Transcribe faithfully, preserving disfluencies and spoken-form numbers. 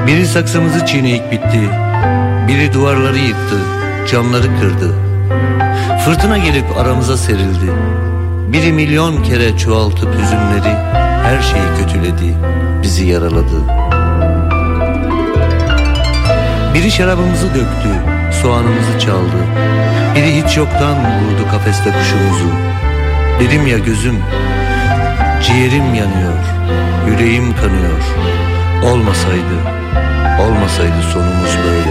Biri saksımızı çiğneyip bitti, biri duvarları yıktı, camları kırdı. Fırtına gelip aramıza serildi. Biri milyon kere çoğaltıp hüzünleri, her şeyi kötüledi, bizi yaraladı. Biri şarabımızı döktü, soğanımızı çaldı. Biri hiç yoktan vurdu kafeste kuşumuzu. Dedim ya gözüm, ciğerim yanıyor, yüreğim kanıyor. Olmasaydı, olmasaydı sonumuz böyle.